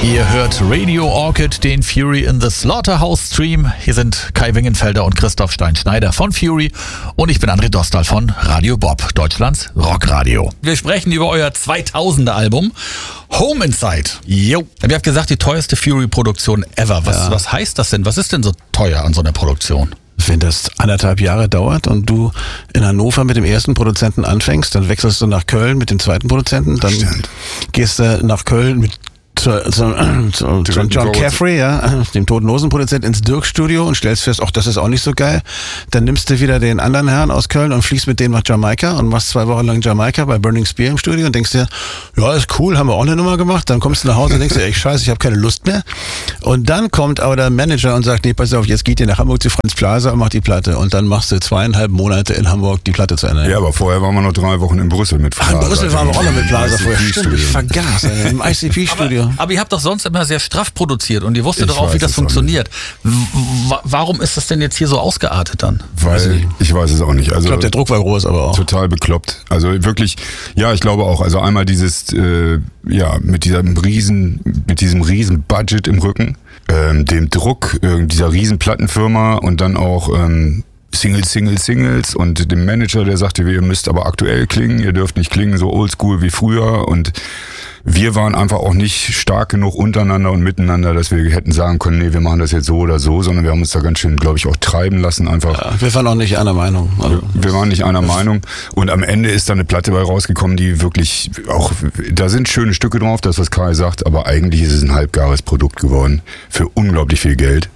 Ihr hört Radio Orchid, den Fury in the Slaughterhouse Stream. Hier sind Kai Wingenfelder und Christoph Stein-Schneider von Fury und ich bin André Dostal von Radio Bob, Deutschlands Rockradio. Wir sprechen über euer 2000er Album Home Inside. Jo. Ihr habt gesagt, die teuerste Fury-Produktion ever. Was heißt das denn? Was ist denn so teuer an so einer Produktion? Wenn das 1,5 Jahre dauert und du in Hannover mit dem ersten Produzenten anfängst, dann wechselst du nach Köln mit dem zweiten Produzenten, dann gehst du nach Köln mit John Caffrey, dem Toten Hosen Produzent, ins Dirk-Studio und stellst fest, das ist auch nicht so geil. Dann nimmst du wieder den anderen Herrn aus Köln und fliegst mit dem nach Jamaika und machst 2 Wochen lang Jamaika bei Burning Spear im Studio und denkst dir, ja, ist cool, haben wir auch eine Nummer gemacht. Dann kommst du nach Hause und denkst dir, scheiße, ich habe keine Lust mehr. Und dann kommt aber der Manager und sagt, nee, pass auf, jetzt geht ihr nach Hamburg zu Franz Plaza und macht die Platte. Und dann machst du 2,5 Monate in Hamburg die Platte zu Ende. Ja, aber vorher waren wir noch 3 Wochen in Brüssel mit Plaza. In Brüssel waren wir auch noch mit Plaza vorher. Stimmt, ich vergaß, im ICP-Studio. Aber ihr habt doch sonst immer sehr straff produziert und ihr wusstet doch auch, wie das funktioniert. Warum ist das denn jetzt hier so ausgeartet dann? Ich weiß es auch nicht. Also, ich glaube, der Druck war groß, aber auch. Total bekloppt. Also wirklich, ja, ich glaube auch. Also einmal dieses, mit diesem riesen Budget im Rücken, dem Druck dieser riesen Plattenfirma und dann auch Singles und dem Manager, der sagte, ihr müsst aber aktuell klingen, ihr dürft nicht klingen so oldschool wie früher und wir waren einfach auch nicht stark genug untereinander und miteinander, dass wir hätten sagen können, nee, wir machen das jetzt so oder so, sondern wir haben uns da ganz schön, glaube ich, auch treiben lassen einfach. Ja, wir waren auch nicht einer Meinung. Also, wir waren nicht einer Meinung und am Ende ist da eine Platte bei rausgekommen, die wirklich auch, da sind schöne Stücke drauf, das was Kai sagt, aber eigentlich ist es ein halbgares Produkt geworden für unglaublich viel Geld.